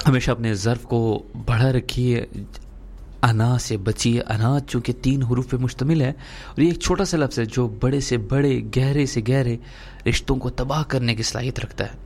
हमेशा अपने ज़र्फ़ को बढ़ा रखिए, अना से बचिए। अना चूँकि 3 हुरूफ पे मुश्तमिल है और ये एक छोटा सा लफ्ज़ है जो बड़े से बड़े, गहरे से गहरे रिश्तों को तबाह करने की सलाहियत रखता है।